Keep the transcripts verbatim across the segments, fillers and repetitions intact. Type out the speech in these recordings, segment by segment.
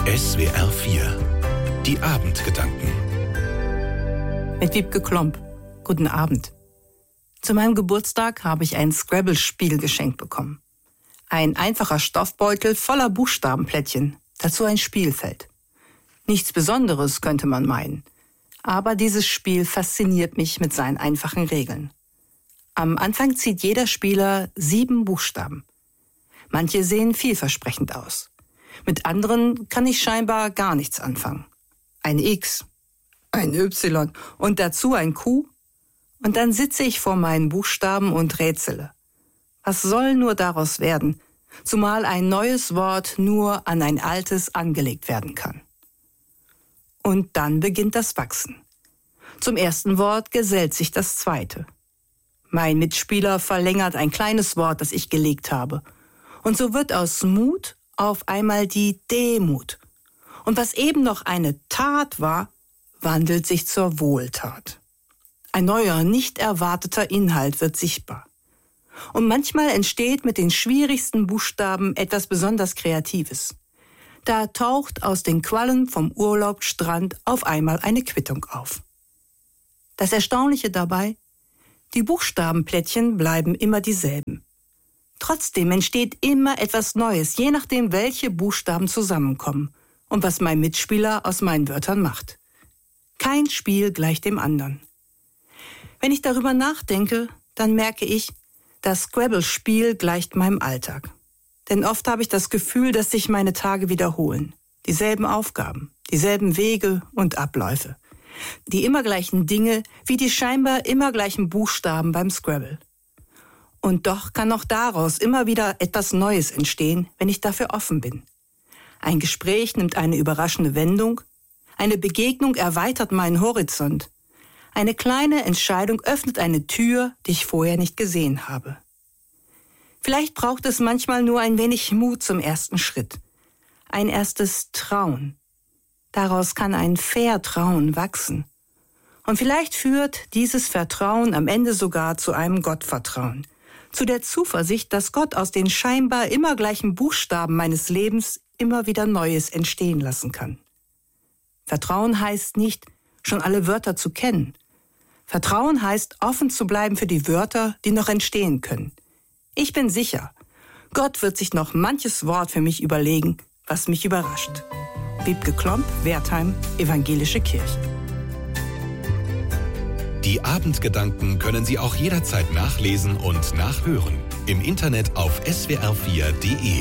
S W R vier. Die Abendgedanken. Mit Wiebke Klomp. Guten Abend. Zu meinem Geburtstag habe ich ein Scrabble-Spiel geschenkt bekommen. Ein einfacher Stoffbeutel voller Buchstabenplättchen, dazu ein Spielfeld. Nichts Besonderes, könnte man meinen. Aber dieses Spiel fasziniert mich mit seinen einfachen Regeln. Am Anfang zieht jeder Spieler sieben Buchstaben. Manche sehen vielversprechend aus. Mit anderen kann ich scheinbar gar nichts anfangen. Ein X, ein Y und dazu ein Q. Und dann sitze ich vor meinen Buchstaben und rätsele. Was soll nur daraus werden, zumal ein neues Wort nur an ein altes angelegt werden kann? Und dann beginnt das Wachsen. Zum ersten Wort gesellt sich das zweite. Mein Mitspieler verlängert ein kleines Wort, das ich gelegt habe. Und so wird aus Mut auf einmal die Demut. Und was eben noch eine Tat war, wandelt sich zur Wohltat. Ein neuer, nicht erwarteter Inhalt wird sichtbar. Und manchmal entsteht mit den schwierigsten Buchstaben etwas besonders Kreatives. Da taucht aus den Quallen vom Urlaubsstrand auf einmal eine Quittung auf. Das Erstaunliche dabei: die Buchstabenplättchen bleiben immer dieselben. Trotzdem entsteht immer etwas Neues, je nachdem, welche Buchstaben zusammenkommen und was mein Mitspieler aus meinen Wörtern macht. Kein Spiel gleicht dem anderen. Wenn ich darüber nachdenke, dann merke ich, das Scrabble-Spiel gleicht meinem Alltag. Denn oft habe ich das Gefühl, dass sich meine Tage wiederholen. Dieselben Aufgaben, dieselben Wege und Abläufe. Die immer gleichen Dinge wie die scheinbar immer gleichen Buchstaben beim Scrabble. Und doch kann auch daraus immer wieder etwas Neues entstehen, wenn ich dafür offen bin. Ein Gespräch nimmt eine überraschende Wendung, eine Begegnung erweitert meinen Horizont. Eine kleine Entscheidung öffnet eine Tür, die ich vorher nicht gesehen habe. Vielleicht braucht es manchmal nur ein wenig Mut zum ersten Schritt. Ein erstes Trauen. Daraus kann ein Vertrauen wachsen. Und vielleicht führt dieses Vertrauen am Ende sogar zu einem Gottvertrauen. Zu der Zuversicht, dass Gott aus den scheinbar immer gleichen Buchstaben meines Lebens immer wieder Neues entstehen lassen kann. Vertrauen heißt nicht, schon alle Wörter zu kennen. Vertrauen heißt, offen zu bleiben für die Wörter, die noch entstehen können. Ich bin sicher, Gott wird sich noch manches Wort für mich überlegen, was mich überrascht. Wiebke Klomp, Wertheim, Evangelische Kirche. Die Abendgedanken können Sie auch jederzeit nachlesen und nachhören. Im Internet auf S W R vier Punkt de.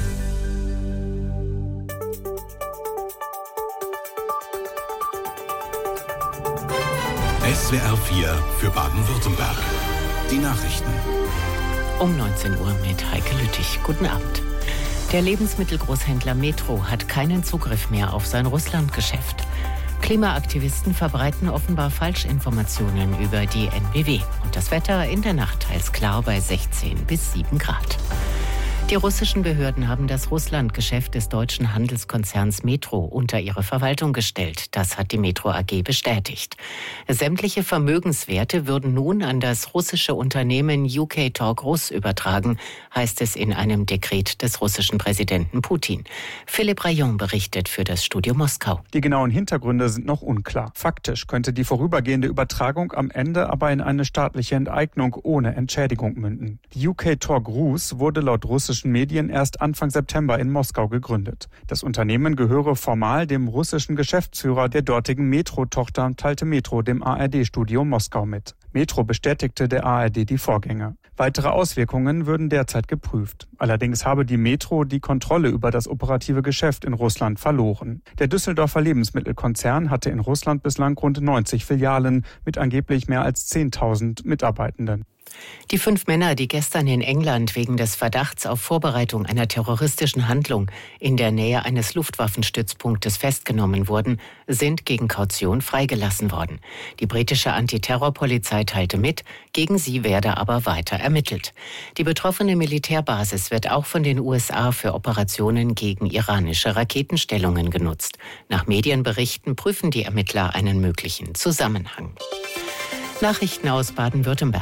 S W R vier für Baden-Württemberg. Die Nachrichten. Um neunzehn Uhr mit Heike Lüttich. Guten Abend. Der Lebensmittelgroßhändler Metro hat keinen Zugriff mehr auf sein Russlandgeschäft. Klimaaktivisten verbreiten offenbar Falschinformationen über die N B W. Und das Wetter in der Nacht teils klar bei sechzehn bis sieben Grad. Die russischen Behörden haben das Russlandgeschäft des deutschen Handelskonzerns Metro unter ihre Verwaltung gestellt. Das hat die Metro A G bestätigt. Sämtliche Vermögenswerte würden nun an das russische Unternehmen U K Talk Russ übertragen, heißt es in einem Dekret des russischen Präsidenten Putin. Philipp Rayon berichtet für das Studio Moskau. Die genauen Hintergründe sind noch unklar. Faktisch könnte die vorübergehende Übertragung am Ende aber in eine staatliche Enteignung ohne Entschädigung münden. Die U K Talk Russ wurde laut russischen Medien erst Anfang September in Moskau gegründet. Das Unternehmen gehöre formal dem russischen Geschäftsführer der dortigen Metro-Tochter, teilte Metro dem A R D-Studio Moskau mit. Metro bestätigte der A R D die Vorgänge. Weitere Auswirkungen würden derzeit geprüft. Allerdings habe die Metro die Kontrolle über das operative Geschäft in Russland verloren. Der Düsseldorfer Lebensmittelkonzern hatte in Russland bislang rund neunzig Filialen mit angeblich mehr als zehntausend Mitarbeitenden. Die fünf Männer, die gestern in England wegen des Verdachts auf Vorbereitung einer terroristischen Handlung in der Nähe eines Luftwaffenstützpunktes festgenommen wurden, sind gegen Kaution freigelassen worden. Die britische Antiterrorpolizei teilte mit, gegen sie werde aber weiter ermittelt. Die betroffene Militärbasis wird auch von den U S A für Operationen gegen iranische Raketenstellungen genutzt. Nach Medienberichten prüfen die Ermittler einen möglichen Zusammenhang. Nachrichten aus Baden-Württemberg.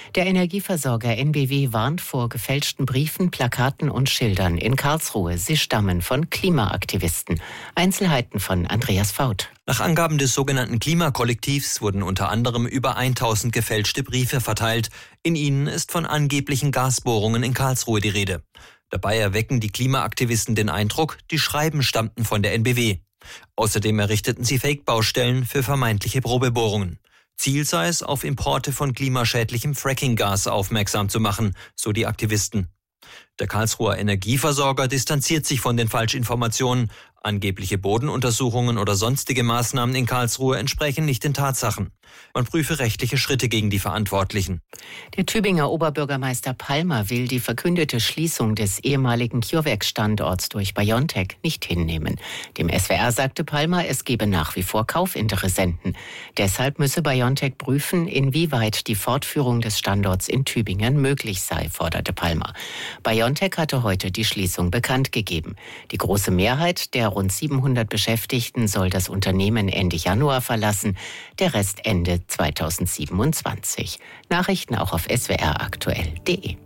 Der Energieversorger N B W warnt vor gefälschten Briefen, Plakaten und Schildern in Karlsruhe. Sie stammen von Klimaaktivisten. Einzelheiten von Andreas Faut. Nach Angaben des sogenannten Klimakollektivs wurden unter anderem über tausend gefälschte Briefe verteilt. In ihnen ist von angeblichen Gasbohrungen in Karlsruhe die Rede. Dabei erwecken die Klimaaktivisten den Eindruck, die Schreiben stammten von der N B W. Außerdem errichteten sie Fake-Baustellen für vermeintliche Probebohrungen. Ziel sei es, auf Importe von klimaschädlichem Fracking-Gas aufmerksam zu machen, so die Aktivisten. Der Karlsruher Energieversorger distanziert sich von den Falschinformationen. Angebliche Bodenuntersuchungen oder sonstige Maßnahmen in Karlsruhe entsprechen nicht den Tatsachen. Man prüfe rechtliche Schritte gegen die Verantwortlichen. Der Tübinger Oberbürgermeister Palmer will die verkündete Schließung des ehemaligen CureVac-Standorts durch BioNTech nicht hinnehmen. Dem S W R sagte Palmer, es gebe nach wie vor Kaufinteressenten. Deshalb müsse BioNTech prüfen, inwieweit die Fortführung des Standorts in Tübingen möglich sei, forderte Palmer. BioNTech hatte heute die Schließung bekannt gegeben. Die große Mehrheit der rund siebenhundert Beschäftigten soll das Unternehmen Ende Januar verlassen, der Rest Ende zweitausendsiebenundzwanzig. Nachrichten auch auf s w r aktuell punkt d e.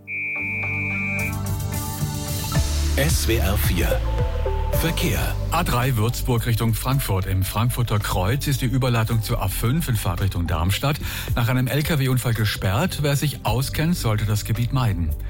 S W R vier Verkehr. A drei Würzburg Richtung Frankfurt. Im Frankfurter Kreuz ist die Überleitung zur A fünf in Fahrtrichtung Darmstadt nach einem L K W-Unfall gesperrt. Wer sich auskennt, sollte das Gebiet meiden.